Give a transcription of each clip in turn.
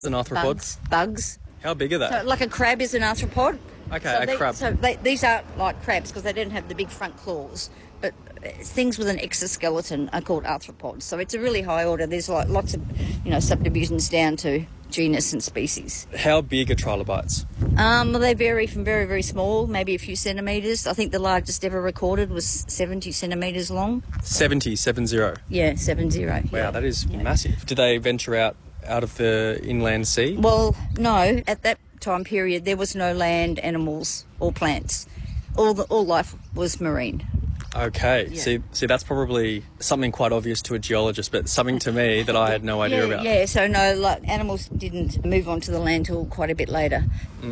An arthropod? Bugs. How big are they? So, like a crab is an arthropod. Okay, a crab. So these aren't like crabs because they don't have the big front claws, but things with an exoskeleton are called arthropods. So it's a really high order. There's like lots of, subdivisions down to genus and species. How big are trilobites? They vary from very, very small, maybe a few centimetres. I think the largest ever recorded was 70 centimetres long. 70? Yeah, 70. Wow, yeah. That is massive. Do they venture out of the inland sea? Well, no. At that time period, there was no land animals or plants. All life was marine. Okay, Yeah. see, that's probably something quite obvious to a geologist, but something to me that I had no idea about. Yeah, so no, like, animals didn't move onto the land till quite a bit later.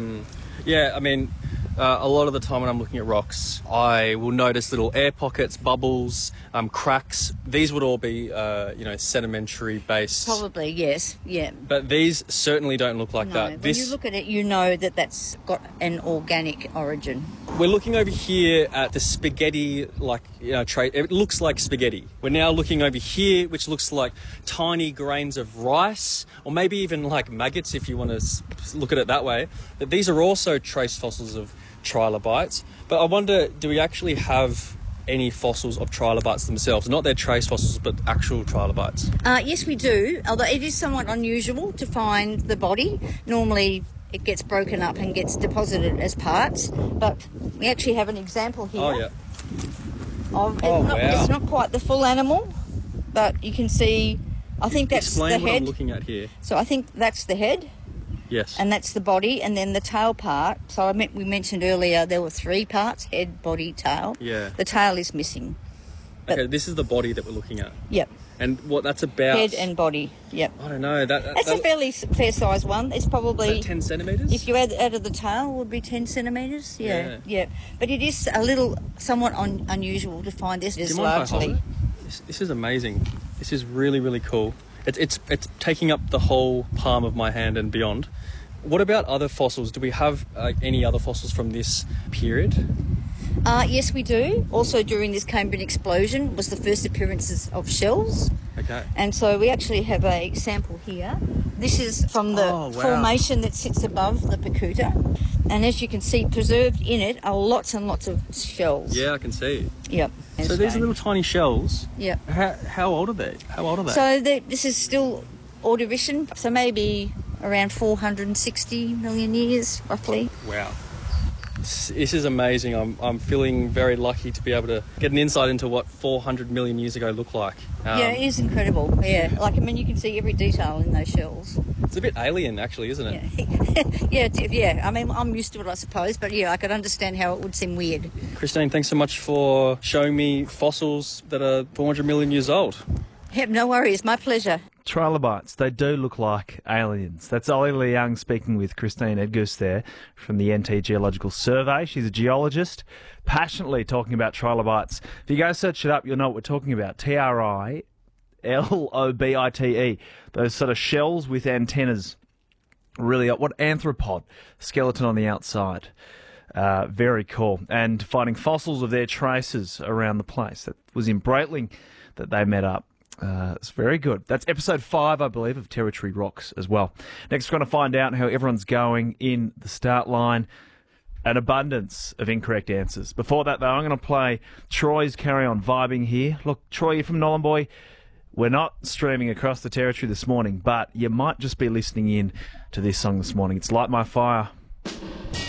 Yeah, I mean, a lot of the time when I'm looking at rocks, I will notice little air pockets, bubbles, cracks. These would all be, sedimentary based. Probably, yes, yeah. But these certainly don't look like that. When you look at it, you know that that's got an organic origin. We're looking over here at the spaghetti, tray. It looks like spaghetti. We're now looking over here, which looks like tiny grains of rice, or maybe even like maggots, if you want to look at it that way. But these are also trace fossils of trilobites. But I wonder, do we actually have any fossils of trilobites themselves? Not their trace fossils, but actual trilobites. Yes, we do, although it is somewhat unusual to find the body. Normally it gets broken up and gets deposited as parts, but we actually have an example here. Oh, yeah. Wow. It's not quite the full animal, but you can see, I think that's Explain the head. what I'm looking at here. So I think that's the head. Yes. And that's the body, and then the tail part. So we mentioned earlier there were 3 parts: head, body, tail. Yeah. The tail is missing. Okay, this is the body that we're looking at. Yep. And what that's about... Head and body. Yep. I don't know. That's a fairly fair size one. It's probably 10 centimetres? If you add of the tail, it would be 10 centimetres. Yeah. But it is somewhat unusual to find this. Do you mind if I hold it? This is amazing. This is really, really cool. It's taking up the whole palm of my hand and beyond. What about other fossils? Do we have any other fossils from this period? Yes, we do. Also, during this Cambrian explosion was the first appearances of shells. Okay. And so we actually have a sample here. This is from the formation that sits above the Pakuta. And as you can see, preserved in it are lots and lots of shells. Yeah, I can see. Yep. So these are little tiny shells. Yep. How old are they? So this is still Ordovician, so maybe around 460 million years, roughly. Wow. This is amazing. I'm feeling very lucky to be able to get an insight into what 400 million years ago looked like. Yeah, it is incredible. Yeah, you can see every detail in those shells. It's a bit alien, actually, isn't it? Yeah. I mean, I'm used to it, I suppose, but yeah, I could understand how it would seem weird. Christine, thanks so much for showing me fossils that are 400 million years old. Yep, no worries. My pleasure. Trilobites, they do look like aliens. That's Ollie Leung speaking with Christine Edgus there from the NT Geological Survey. She's a geologist, passionately talking about trilobites. If you go search it up, you'll know what we're talking about. Trilobite. Those sort of shells with antennas. Really, what arthropod? Skeleton on the outside. Very cool. And finding fossils of their traces around the place. That was in Breitling that they met up. It's very good. That's episode 5, I believe, of Territory Rocks as well. Next, we're going to find out how everyone's going in the start line. An abundance of incorrect answers. Before that, though, I'm going to play Troy's Carry On Vibing here. Look, Troy, you're from Nhulunbuy. We're not streaming across the territory this morning, but you might just be listening in to this song this morning. It's Light My Fire